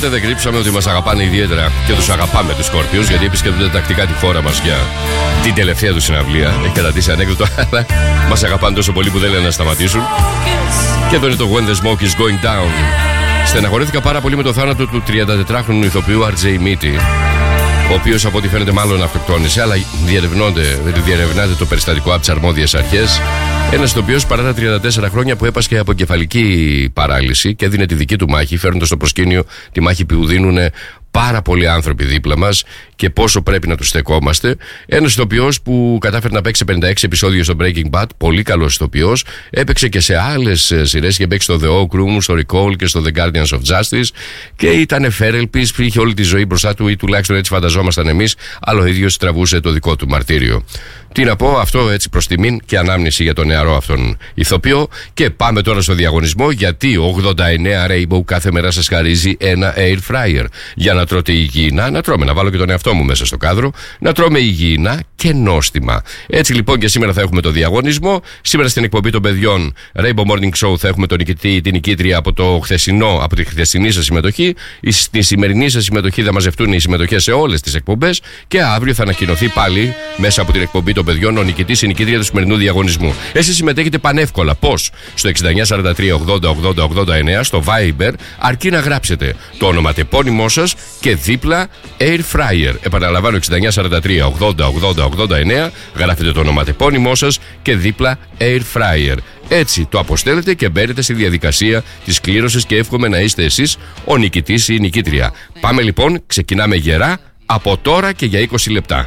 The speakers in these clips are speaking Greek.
Ποτέ δεν κρύψαμε ότι μας αγαπάνε ιδιαίτερα και τους αγαπάμε τους Σκόρπιους, γιατί επισκέπτονται τακτικά τη χώρα μας για την τελευταία του συναυλία. Έχει κατατήσει ανέκδοτο, αλλά μας αγαπάνε τόσο πολύ που δεν λένε να σταματήσουν. Και εδώ είναι το When the Smoke is Going Down. Στεναχωρήθηκα πάρα πολύ με το θάνατο του 34χρονου ηθοποιού RJ Mitty, ο οποίος από ό,τι φαίνεται μάλλον αυτοκτόνησε, αλλά διερευνάται το περιστατικό από τις αρμόδιες αρχές. Ένας ηθοποιός παρά τα 34 χρόνια που έπασχε από εγκεφαλική παράλυση και έδινε τη δική του μάχη, φέρνοντας στο προσκήνιο τη μάχη που δίνουν πάρα πολλοί άνθρωποι δίπλα μας και πόσο πρέπει να τους στεκόμαστε. Ένας ηθοποιός που κατάφερε να παίξει 56 επεισόδια στο Breaking Bad, πολύ καλός ηθοποιός, έπαιξε και σε άλλες σειρές, είχε παίξει στο The Oak Room, στο Recall και στο The Guardians of Justice και ήταν φέρελπης, είχε όλη τη ζωή μπροστά του ή τουλάχιστον έτσι φανταζόμασταν εμείς, αλλά ο ίδιος τραβούσε το δικό του μαρτύριο. Τι να πω, αυτό έτσι προς τιμήν και ανάμνηση για τον νεαρό αυτόν ηθοποιό. Και πάμε τώρα στο διαγωνισμό, γιατί 89 Rainbow κάθε μέρα σας χαρίζει ένα air fryer για να τρώτε υγιεινά, να τρώμε, να βάλω και τον εαυτό μου μέσα στο κάδρο, να τρώμε υγιεινά και νόστιμα. Έτσι λοιπόν και σήμερα θα έχουμε το διαγωνισμό. Σήμερα στην εκπομπή των παιδιών Rainbow Morning Show θα έχουμε τον νικητή, την νικήτρια από τη χθεσινή σας συμμετοχή. Στη σημερινή σας συμμετοχή θα μαζευτούν οι συμμετοχές σε όλες τις εκπομπές και αύριο θα ανακοινωθεί πάλι μέσα από την εκπομπή των παιδιών ο νικητής, η νικήτρια του σημερινού διαγωνισμού. Εσείς συμμετέχετε πανεύκολα. Πώς? Στο 6943808089 στο Viber, αρκεί να γράψετε το ονοματεπώνυμό σας και δίπλα Air Fryer. Επαναλαμβάνω, 6943808089, γράφετε το ονοματεπώνυμό σας και δίπλα Air Fryer. Έτσι το αποστέλλετε και μπαίνετε στη διαδικασία της κλήρωσης και εύχομαι να είστε εσείς ο νικητής ή η νικήτρια. Πάμε λοιπόν, ξεκινάμε γερά από τώρα και για 20 λεπτά.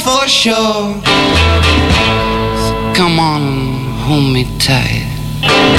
Come on, hold me tight.